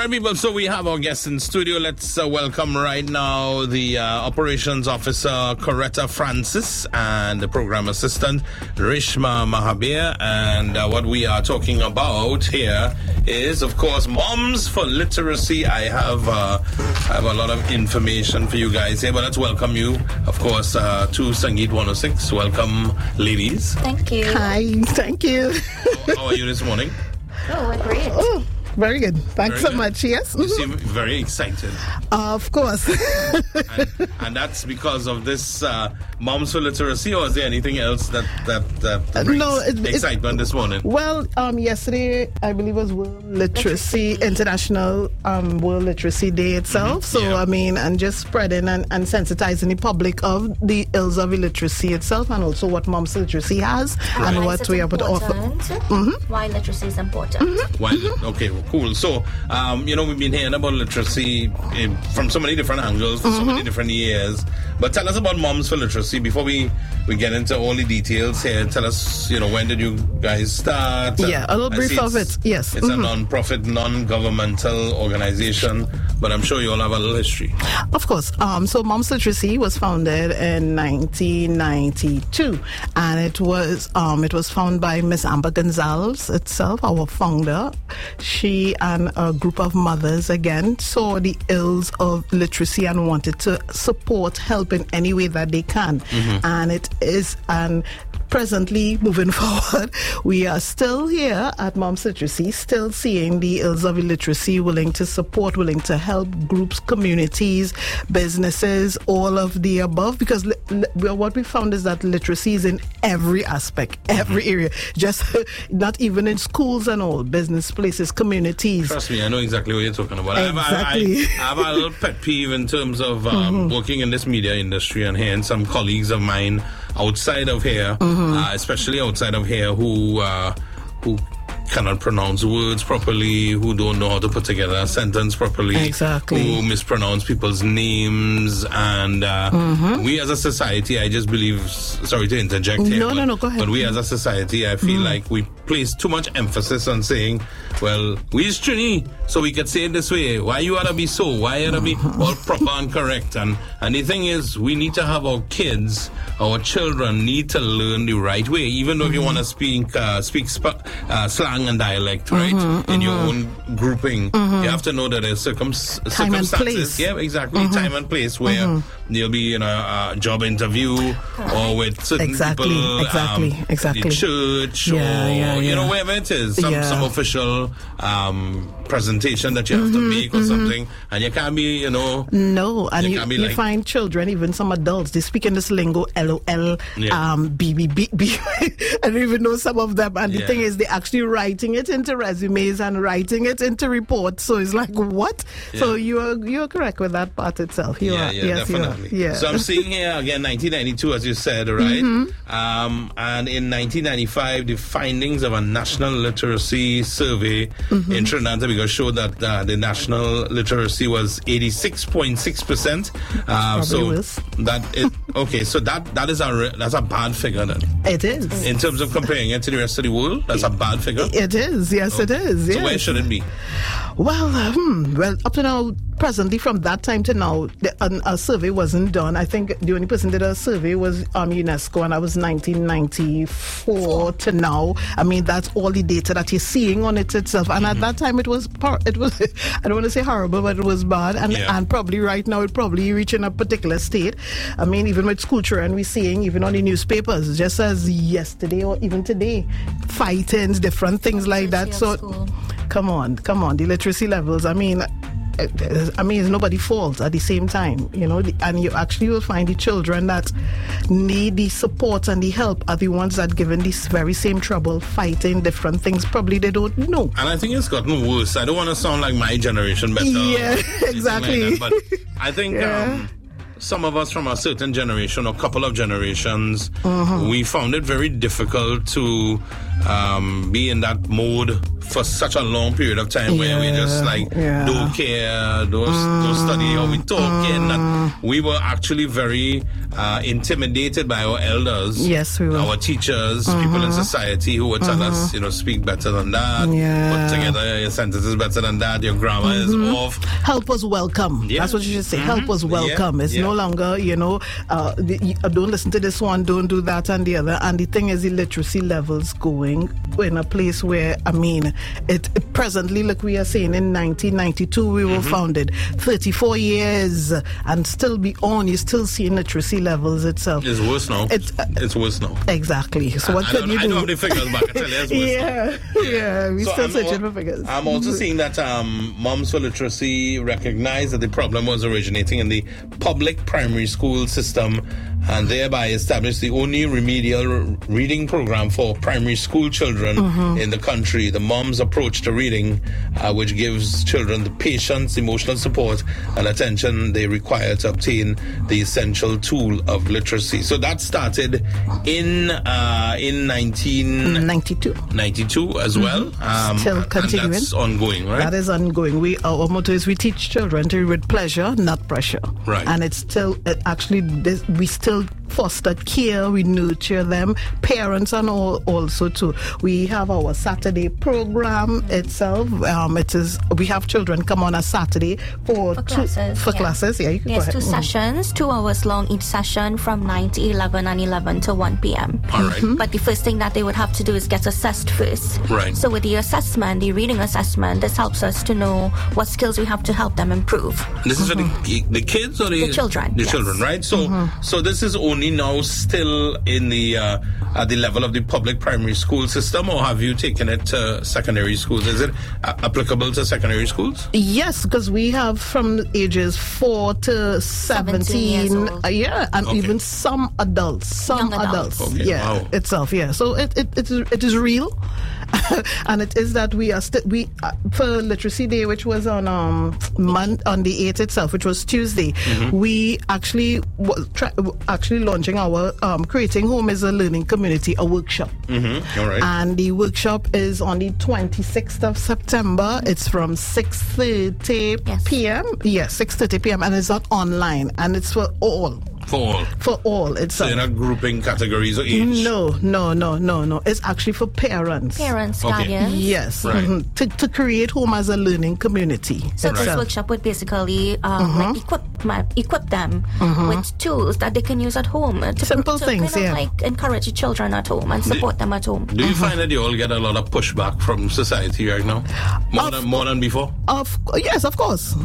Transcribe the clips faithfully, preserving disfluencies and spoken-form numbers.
right, people, so we have our guests in studio. Let's uh, welcome right now the uh, Operations Officer, Coretta Francis, and the Program Assistant, Rishma Mahabir. And uh, what we are talking about here is, of course, Moms for Literacy. I have, uh, I have a lot of information for you guys here, but let's welcome you, of course, uh, to Sangeet one oh six. Welcome, ladies. Thank you. Hi, thank you. How, how are you this morning? Oh, great. Oh, very good. Thanks Very so good. much. Yes. You seem very excited. Uh, of course. and, and that's because of this uh, Moms for Literacy, or is there anything else that that, that Uh, brings no, it- it- excitement this morning? Well, um, yesterday I believe was World Literacy, International um, World Literacy Day itself. Mm-hmm. So Yeah. I mean, and just spreading and, and sensitizing the public of the ills of illiteracy itself, and also what Moms Literacy has and Why what is we it are able to offer. important? Why literacy is important. Why, okay, well, cool. So, um, you know, we've been hearing about literacy eh, from so many different angles for so many different years. But tell us about Moms for Literacy before we, we get into all the details here. Tell us, you know, when did you guys start? Yeah, a little I brief see of it's- it, yes. It's Mhm. a non-profit, non-governmental organization, but I'm sure you all have a little history. Of course. Um, so Moms Literacy was founded in nineteen ninety-two, and it was um, it was founded by Miss Amber Gonzalez itself, our founder. She and a group of mothers again saw the ills of literacy and wanted to support, help in any way that they can, and it is an presently moving forward, we are still here at Moms Literacy, still seeing the ills of illiteracy, willing to support, willing to help groups, communities, businesses, all of the above, because li- li- what we found is that literacy is in every aspect, every area, just not even in schools and all, business places, communities. Trust me, I know exactly what you're talking about. Exactly. I, have, I, I have a little pet peeve in terms of um, working in this media industry and hearing some colleagues of mine outside of here, uh, especially outside of here, who uh, who cannot pronounce words properly, who don't know how to put together a sentence properly, Exactly. who mispronounce people's names, and uh, we as a society, I just believe, sorry to interject here, No, but, no, no, go ahead. but we as a society, I feel like we place too much emphasis on saying, well, we's Trini, so we could say it this way. Why you ought to be so? Why you ought to be all proper and correct? And, and the thing is, we need to have our kids, our children need to learn the right way, even though if you want to speak, uh, speak sp- uh, slang and dialect, right, in your own grouping, you have to know that there's circum- Time and circumstances. place. Yeah, exactly. Time and place where there'll be, you know, a job interview or with certain Exactly, people, exactly, um, exactly. the church, Yeah, or yeah, you know, yeah. wherever it is, some Yeah. some official um, presentation that you have to make or something, and you can't be, you know, No, and You you, can't be you like- find children, even some adults, they speak in this lingo, L O L, Yeah. um, B B B B. I don't even know some of them. And the Yeah. thing is, they're actually writing it into resumes and writing it into reports. So it's like, what? So Yeah. you are you're correct with that part itself. You yeah, are. yeah, yes, definitely. You are. Yeah. So I'm seeing here again, nineteen ninety-two, as you said, right? Mm-hmm. Um, and in nineteen ninety-five, the findings of a national literacy survey Mm-hmm. in Trinidad and Tobago showed that uh, the national literacy was eighty-six point six percent. Uh, Probably so worse. that is okay. So that that is a re- that's a bad figure then. It is. In terms of comparing it to the rest of the world, that's a bad figure. It is. Yes, it is. So Yes. where should it be? Well, hmm, well, up to now, presently, from that time to now, the, an, a survey wasn't done. I think the only person did a survey was um, UNESCO, and that was nineteen ninety-four to now. I mean, that's all the data that you're seeing on it itself. And at that time, it was par- it was I don't want to say horrible, but it was bad. And Yeah. and probably right now, it probably reaching a particular state. I mean, even with school children, we're seeing even on the newspapers, just as yesterday or even today, fightings, different things like that. Literacy So. at school. Come on, come on. The literacy levels, I mean, uh, I mean, it's nobody's fault at the same time, you know, the, and you actually will find the children that need the support and the help are the ones that given this very same trouble, fighting different things, probably they don't know. And I think it's gotten worse. I don't want to sound like my generation better. Yeah, or anything exactly. Like that, but I think Yeah. um, some of us from a certain generation or couple of generations, Uh-huh. we found it very difficult to um, be in that mode for such a long period of time, yeah, where we just like yeah. don't care, don't, mm, don't study how we talking. Mm. And we were actually very uh, intimidated by our elders, yes, we were. Our teachers, mm-hmm. people in society who would tell mm-hmm. us, you know, speak better than that, yeah. put together your sentences better than that, your grammar mm-hmm. is off. Help was welcome. Yeah. That's what you should say. Mm-hmm. Help was welcome. Yeah. It's yeah. no longer, you know, uh, the, you, uh, don't listen to this one, don't do that and the other. And the thing is, the literacy levels going in a place where, I mean, it, it presently, like we are saying, in nineteen ninety-two we were mm-hmm. founded, thirty-four years, and still beyond, you still see literacy levels itself. It's worse now. It's, uh, it's worse now. Exactly. So what I, could I you do? I don't have the figures back. I tell you, it's worse yeah, now. yeah. We so still I'm searching al- for figures. I'm also seeing that um, Moms for Literacy recognized that the problem was originating in the public primary school system, and thereby established the only remedial reading program for primary school children mm-hmm. in the country. The Moms approach to reading, uh, which gives children the patience, emotional support, and attention they require to obtain the essential tool of literacy. So that started in uh, in nineteen ninety-two ninety-two as well. Mm-hmm. Um, Still continuing. And that's ongoing, right? That is ongoing. We our motto is we teach children to read with pleasure, not pressure. Right. And it's still it actually this, we still foster care, we nurture them, parents and all also too. We have our Saturday program itself. Um, it is we have children come on a Saturday for, for two, classes. For yeah. classes, yeah. You can yes, go ahead. two mm-hmm. sessions, two hours long each session from nine to eleven and eleven to one p.m. All right. Mm-hmm. But the first thing that they would have to do is get assessed first. Right. So with the assessment, the reading assessment, this helps us to know what skills we have to help them improve. This is mm-hmm. for the, the kids or the, the children? The yes. children, right? So, mm-hmm. so this is only now still in the uh, at the level of the public primary school system, or have you taken it to secondary schools? Is it uh, applicable to secondary schools? Yes, because we have from ages four to seventeen, uh, yeah, and okay. even some adults, some Young adults, adults okay. yeah, wow. itself, yeah. So it it, it is it is real. And it is that we are still we uh, for Literacy Day, which was on um month on the eighth itself, which was Tuesday. Mm-hmm. We actually was try, actually launching our um, Creating Home as a Learning Community, a workshop. Mm-hmm. All right. And the workshop is on the twenty-sixth of September. It's from six thirty yes. p.m. Yes, six thirty p.m. and it's not online, and it's for all. For all. For all. It's so you're not grouping categories or age? No, no, no, no, no. It's actually for parents. Parents, okay. guardians. Yes. Right. Mm-hmm. To, to create home as a learning community. So itself. this workshop would basically um, mm-hmm. like equip, my, equip them mm-hmm. with tools that they can use at home. To, Simple to things, kind of yeah. like encourage the children at home and support do, them at home. Do you mm-hmm. find that you all get a lot of pushback from society right now? More, of, than, more than before? Of Yes, of course.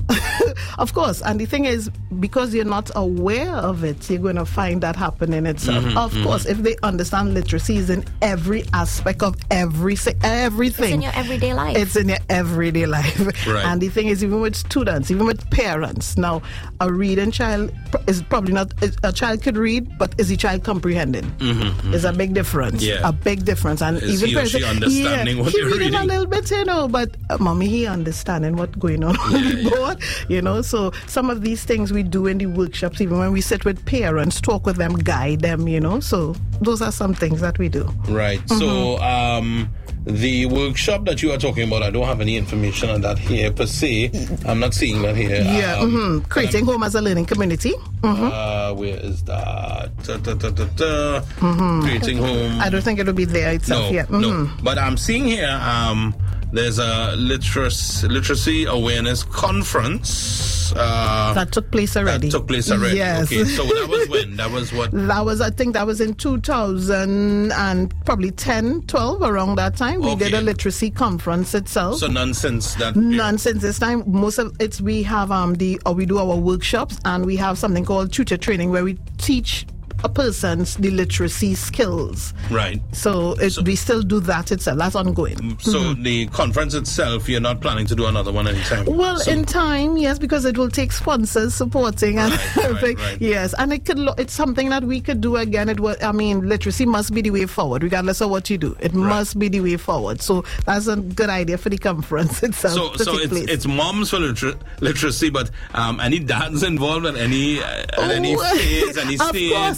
Of course. And the thing is, because you're not aware of it, you're going to find that happening itself. Mm-hmm, of mm-hmm. course, if they understand literacy is in every aspect of every everything. It's in your everyday life. It's in your everyday life. Right. And the thing is, even with students, even with parents, now a reading child is probably not, a child could read, but is the child comprehending? Mm-hmm, mm-hmm. There's a big difference. Yeah. A big difference. And is even he or she parents, understanding yeah, what he you're reading reading? a little bit, you know, but uh, mommy, he understanding what's going on on Yeah, the yeah. board, you know. So some of these things we do in the workshops, even when we sit with parents, talk with them, guide them, you know. So those are some things that we do. Right. Mm-hmm. So um, the workshop that you are talking about, I don't have any information on that here per se. I'm not seeing that here. Yeah. Um, mm-hmm. Creating Home as a Learning Community. Mm-hmm. Uh, where is that? Da, da, da, da, da. Mm-hmm. Creating Home. I don't think it'll be there itself no, yet. Mm-hmm. No. But I'm seeing here um, there's a literacy, literacy awareness conference. Uh, that took place already. That took place already. Yes. Okay, so that was when? That was what? That was, I think that was in two thousand and probably ten, twelve, around that time. We Okay. did a literacy conference itself. So nonsense that. Nonsense this time. Most of it's, we have um the, or we do our workshops, and we have something called tutor training where we teach a person's the literacy skills. Right. So, it, So- we still do that itself. That's ongoing. So Mm-hmm. the conference itself, you're not planning to do another one anytime? Well, So- in time, yes, because it will take sponsors supporting and Right, right, everything. right. Yes, and it could. Lo- it's something that we could do again. It was. I mean, literacy must be the way forward, regardless of what you do. It must be the way forward. So that's a good idea for the conference itself. So, to so take it's place. it's moms for liter- literacy, but um, any dads involved at any uh, at any Oh, phase, any of stage? course,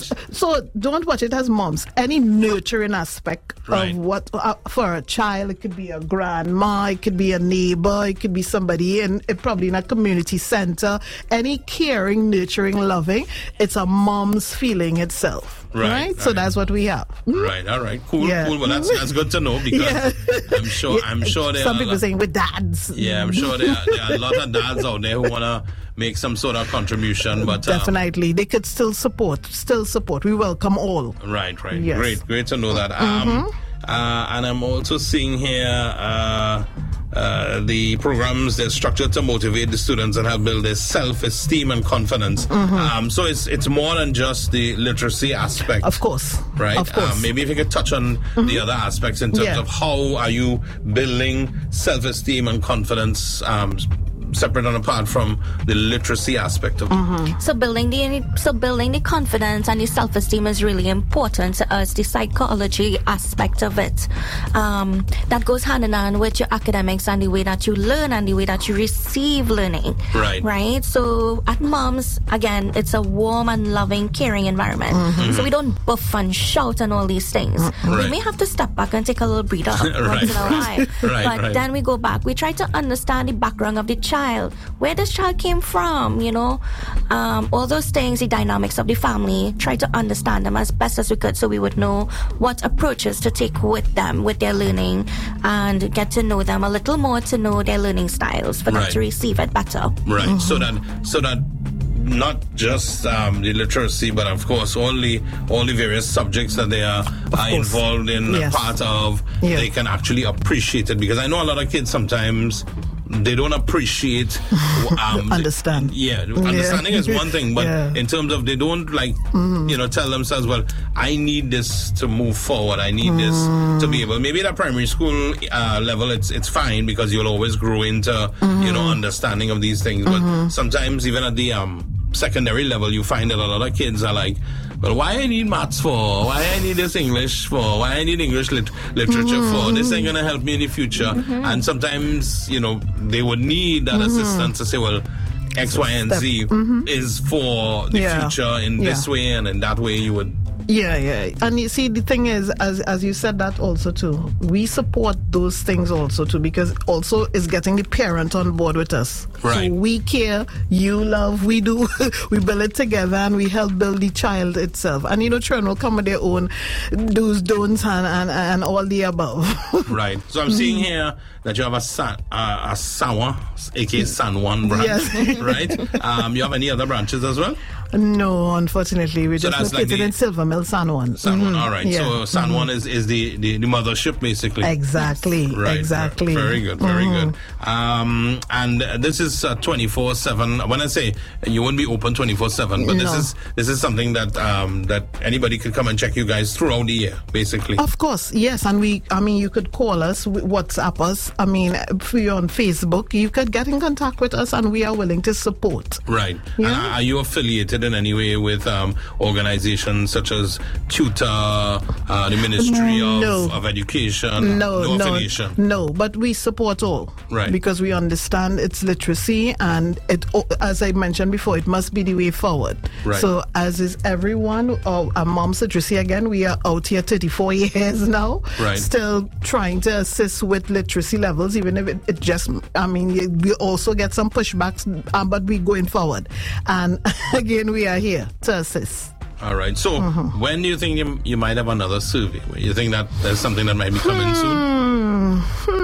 So don't watch it as moms. Any nurturing aspect Right. of what uh, for a child, it could be a grandma, it could be a neighbor, it could be somebody in uh, probably in a community center. Any caring, nurturing, loving, it's a mom's feeling itself. Right, Right. So right. that's what we have. Right, all right, cool, Yeah. cool. Well, that's that's good to know because Yeah. I'm sure I'm sure there Some are a people lot- saying with dads. yeah, I'm sure there are, there are a lot of dads out there who wanna make some sort of contribution, but uh, Definitely, they could still support. Still support. We welcome all. right, right, Yes. great, great to know that. Um, uh, and I'm also seeing here. Uh, Uh, the programs, they're structured to motivate the students and help build their self-esteem and confidence. Um, so it's it's more than just the literacy aspect. Of course. Right? Of course. Um, maybe if you could touch on the other aspects in terms Yeah. of how are you building self-esteem and confidence um, separate and apart from the literacy aspect of it. So building the so building the confidence and the self-esteem is really important to us. The psychology aspect of it um, that goes hand in hand with your academics and the way that you learn and the way that you receive learning. Right. Right. So at Moms, again, it's a warm and loving, caring environment. So we don't buff and shout and all these things. We Right. may have to step back and take a little breather Right. once in a while. Right, but right. then we go back. We try to understand the background of the child, where this child came from, you know, um, all those things, the dynamics of the family. Try to understand them as best as we could, so we would know what approaches to take with them, with their learning, and get to know them a little more, to know their learning styles, for them Right. to receive it better. Right. So that so that not just um, the literacy, but of course all the all the various subjects that they are, are course. involved in, Yes. part of, Yeah. they can actually appreciate it. Because I know a lot of kids sometimes they don't appreciate um, Understand. Yeah, understanding is one thing, but Yeah. in terms of they don't like you know tell themselves, well, I need this to move forward. I need this to be able. Maybe at a primary school uh, level, it's it's fine because you'll always grow into you know understanding of these things. But sometimes even at the um, secondary level, you find that a lot of kids are like, well, why I need maths for? Why I need this English for? Why I need English lit- literature for? This ain't gonna help me in the future. And sometimes, you know, they would need that assistance to say, well, X, Y, and Z is for the Yeah. future in this Yeah. way, and in that way you would. Yeah, yeah. And you see, the thing is, as as you said that also too, we support those things also too, because also is getting the parent on board with us. Right. So we care, you love, we do, we build it together, and we help build the child itself. And you know, children will come with their own do's, don'ts, and and, and all the above. Right. So I'm seeing here that you have a san, uh, a Sawa, aka San Juan branch, Yes. right? Um, you have any other branches as well? No, unfortunately, we're So just that's like located the- in Silver Mill, San Juan. San Juan, Mhm. all right. Yeah. So San Juan is, is the, the, the mothership, basically. Exactly. Right, Exactly. right. Very good, very Mhm. good. Um, and uh, this is uh, twenty-four seven. When I say you won't be open twenty-four seven, but this No. is this is something that um, that anybody could come and check you guys throughout the year, basically. Of course, yes, and we, I mean, you could call us, w- WhatsApp us. I mean, if you're on Facebook, you could get in contact with us, and we are willing to support. Right. Yeah. And are you affiliated in any way with um, organizations such as Tutor, uh, the Ministry of, No. of Education? No, no no, affiliation. no, but we support all, Right. Because we understand it's literacy, and it, o- as I mentioned before, it must be the way forward. Right. So, as is everyone, oh, uh, Mom's Literacy again, we are out here thirty-four years now, Right. still trying to assist with literacy levels, even if it, it just, I mean, y- we also get some pushbacks, uh, but we're going forward, and again, we are here to assist. All right. So Mm-hmm. when do you think you, you might have another survey? You think that there's something that might be coming soon?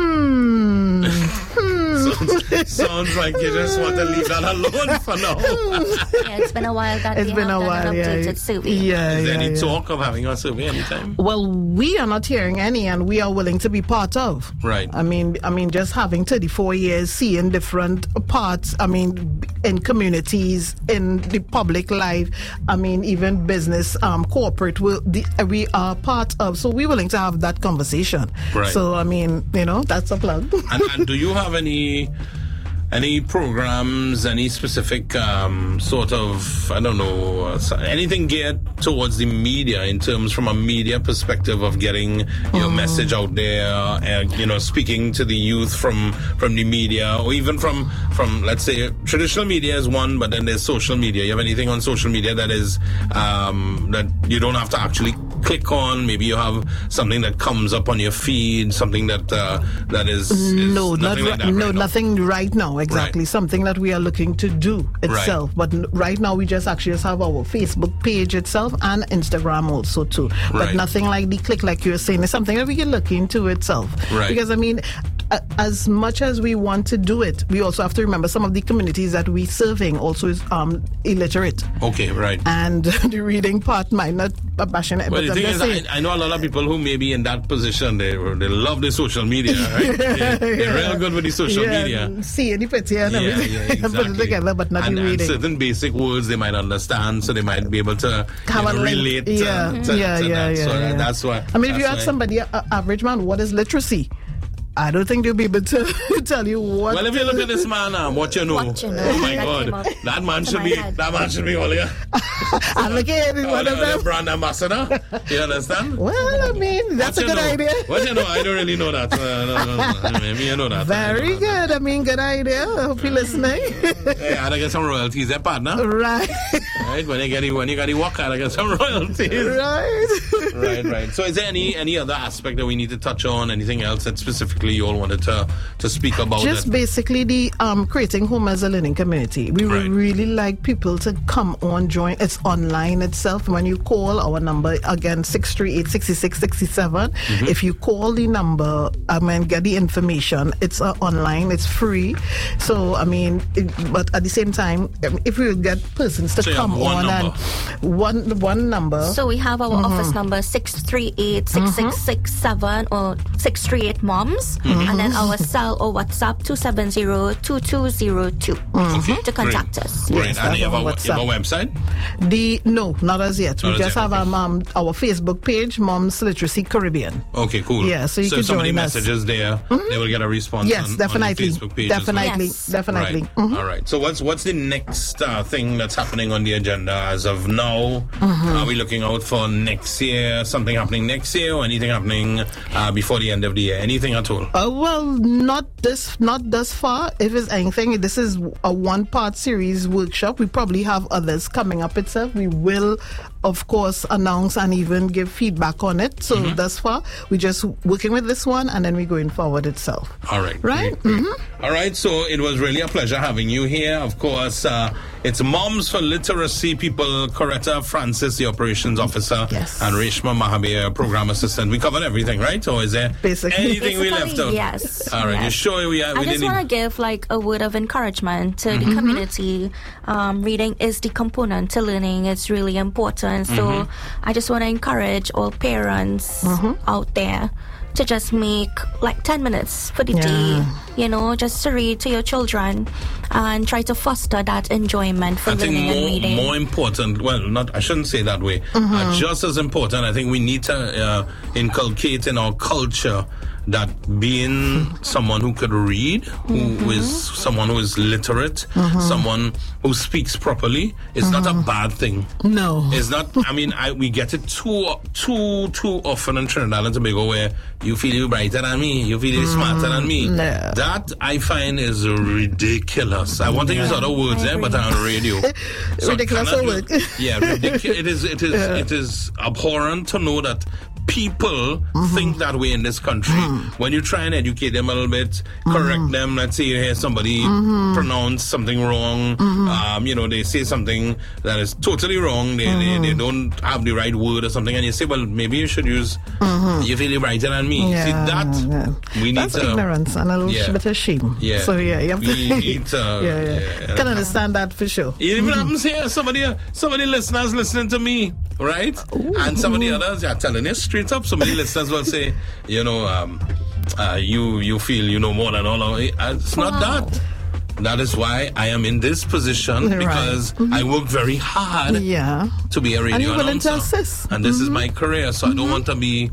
Hmm. Hmm. sounds, sounds like you just want to leave that alone for now. Yeah, it's been a while that It's we been have a done while, an yeah. updated survey. Yeah, Is there yeah, any yeah. talk of having a survey anytime? Well, we are not hearing any, and we are willing to be part of. Right. I mean, I mean, just having thirty-four years, seeing different parts. I mean, in communities, in the public life. I mean, even business, um, corporate. Will the, we are part of. So we're willing to have that conversation. Right. So I mean, you know, that's a plug. and, and do you have any any programs, any specific um, sort of, I don't know, uh, so- anything geared towards the media in terms from a media perspective of getting your message out there, and, you know, speaking to the youth from, from the media, or even from, from, let's say, traditional media is one, but then there's social media. You have anything on social media that is, um, that you don't have to actually click on? Maybe you have something that comes up on your feed, something that, uh, that is, is No, not nothing ri- like that no, right now. nothing right now. Exactly, Right. something that we are looking to do itself. But n- right now, we just actually just have our Facebook page itself and Instagram also too. But Right. nothing like the click, like you're saying. It's something that we can look into itself. Right. Because I mean, a- as much as we want to do it, we also have to remember some of the communities that we serving also is um, illiterate, Okay, right. and the reading part might not be bashing it. Well, but the I'm thing just is, saying. I, I know a lot of people who may be in that position. They they love the social media, right? They, they're real good with the social yeah, media. see any picture and Yeah, everything, yeah, and put it exactly. together, but not and, in and reading. certain basic words they might understand, so they might be able to you Have a know, link. relate. Yeah, to, to, yeah, to yeah, that. yeah, So yeah. that's why. I mean, if you that's ask why- somebody, a, a average man, what is literacy? I don't think they'll be able to tell you what. Well, if you look at this man, um, what you know? What you know, Oh my that came God, up that man to should my be head. that man should be all here. I'm looking at it, All one of the them. brand ambassador. You understand? Well, I mean, that's What a you good know? idea. What you know? I don't really know that. Uh, no, no, no. Maybe you know that. I Very don't know that. good. I mean, good idea. I hope you're listening. Hey, I gotta get some royalties, there, partner. right. Right? When you get the, when you got the walk, I gotta get some royalties. right. Right, right. So, is there any any other aspect that we need to touch on? Anything else that specifically you all wanted to to speak about? Just that? basically the um, creating home as a learning community. We Right. would really like people to come on, join. It's online itself. When you call our number, again, six three eight, six six six seven. Mm-hmm. If you call the number um, and get the information, it's uh, online, it's free. So, I mean, it, but at the same time, um, if we get persons to So you have come one on number. and one, one number. So we have our office number six three eight, six six six seven or six three eight moms, and then our cell or WhatsApp two seven zero, two two zero two Okay, to contact great. us. Great. Yes, And you have, a, that's you have a on website? The no, not as yet. Not we as just yet, have okay. um, um, our Facebook page, Moms Literacy Caribbean. Okay, cool. Yeah, so you if can somebody join us. messages there, they will get a response Yes, on, on definitely, the Facebook page as well. definitely, Yes. definitely. Right. Mhm. All right. So what's what's the next uh, thing that's happening on the agenda as of now? Mm-hmm. Are we looking out for next year? Something happening next year, or anything happening uh, before the end of the year? Anything at all? Uh, well, not this, not thus far. If it's anything, this is a one-part series workshop. We probably have others coming up itself. We will, of course, announce and even give feedback on it. So Mm-hmm. thus far, we're just working with this one, and then we're going forward itself. All right. Right? great, great. All right. So it was really a pleasure having you here. Of course, uh, it's Moms for Literacy people, Coretta Francis, the operations officer, Yes. and Reshma Mahabir, program assistant. We covered everything, right? Or is there Basically. anything we left Basically, out? yes. All right. Yes. You sure we, uh, we I just didn't? want to give like a word of encouragement to the community. Um, reading is the component to learning. It's really important. So I just want to encourage all parents out there to just make like ten minutes for the Yeah. day, you know, just to read to your children and try to foster that enjoyment for I think learning and more, reading. more important, well, not, I shouldn't say that way, uh, just as important, I think we need to uh, inculcate in our culture that being someone who could read, who, who is someone who is literate, someone who speaks properly, is not a bad thing. No. It's not, I mean, I, we get it too, too, too often in Trinidad and Tobago where you feel you're brighter than me, you feel you're smarter than me. no. That, I find, is ridiculous. I want to use other words there, but I'm on radio. So I Ridiculous cannot word. use- Yeah, ridiculous. It is, it is, it is abhorrent to know that people think that way in this country. When you try and educate them a little bit, correct them, let's say you hear somebody pronounce something wrong, um, you know, they say something that is totally wrong, they, they, they don't have the right word or something, and you say, well, maybe you should use, you feel you're brighter than me. Yeah, see, that, yeah. we need That's to... ignorance and a little yeah. bit of shame. Yeah. So yeah, you have to. We need to- yeah, yeah. yeah. Can understand that for sure. It even happens here. Somebody, somebody listeners listening to me, right? And some of the others are telling you straight up. Somebody listeners will say, you know, um, uh, you you feel you know more than all of it. Uh, It's not that. That is why I am in this position, Right. because I work very hard Yeah. to be a radio And you're willing to announcer. assist. And this is my career, so I don't want to be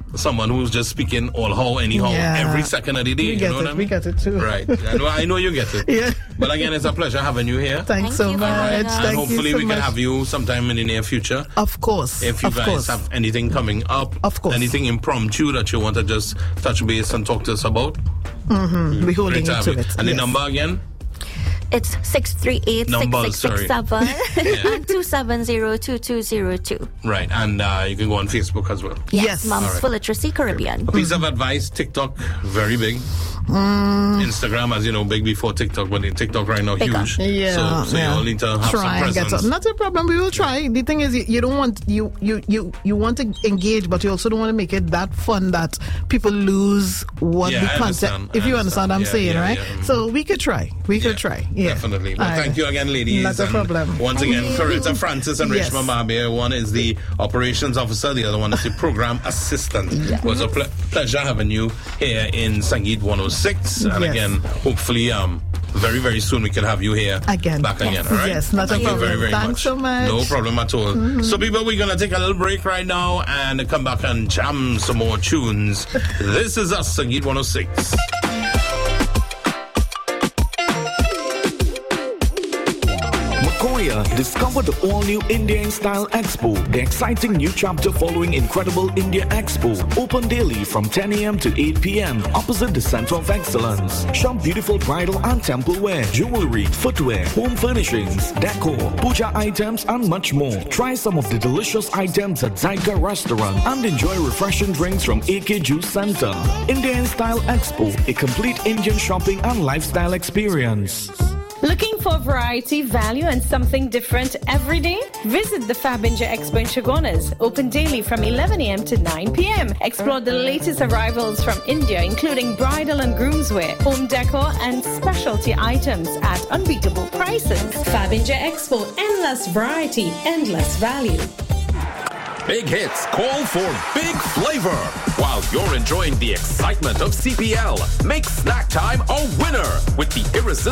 someone who's just speaking all how, anyhow, Yeah. every second of the day. We You get know what it. I mean? We get it too. Right. I know, I know you get it. Yeah. But again, it's a pleasure having you here. Thanks Thank so you for much. having us. And Thank hopefully you so we much. can have you sometime in the near future. Of course. If you of guys course. have anything coming up, Of course. anything impromptu that you want to just touch base and talk to us about, Mm-hmm. We're holding great to you have to you. it. And the Yes. number again? It's six three eight, six Numbers, six six seven Yeah. and two seven zero, two two zero two. Right. And uh, you can go on Facebook as well. Yes, Yes. Mums All right. for Literacy Caribbean. A piece of advice, TikTok, very big. Mm. Instagram, as you know, big before TikTok, but in TikTok right now, Bigger. huge. Yeah, So, so yeah. you all need to have try some and presence. get some. Not a problem. We will try. The thing is, you, you don't want you you you you want to engage, but you also don't want to make it that fun that people lose what Yeah, the I content. understand. If I you understand what I'm understand. saying, Yeah, right? yeah, yeah. So we could try. We could Yeah, try. Yeah, Definitely. Well, All thank right. you again, ladies. Not a And problem. Once again, Coretta Francis and Yes. Rishma Mahabir. One is the operations officer, the other one is the program assistant. It was a ple- pleasure having you here in Sangeet one oh six. And Yes. again, hopefully, um, very, very soon we can have you here Again. back again. All right? Yes, not a Thank you problem. very, very Thanks much. so much. No problem at all. So, people, we're going to take a little break right now and come back and jam some more tunes. This is us, Sangeet one oh six. Makoya, discover the all-new India in Style Expo, the exciting new chapter following Incredible India Expo. Open daily from ten a.m. to eight p.m. opposite the Center of Excellence. Shop beautiful bridal and temple wear, jewelry, footwear, home furnishings, decor, puja items, and much more. Try some of the delicious items at Zyka Restaurant and enjoy refreshing drinks from A K Juice Center. India in Style Expo, a complete Indian shopping and lifestyle experience. Looking for variety, value, and something different every day? Visit the Fabinja Expo in Chagonas, open daily from eleven a.m. to nine p.m. Explore the latest arrivals from India, including bridal and groomswear, home decor, and specialty items at unbeatable prices. Fabinja Expo, endless variety, endless value. Big hits call for big flavor. While you're enjoying the excitement of C P L, make snack time a winner with the irresistible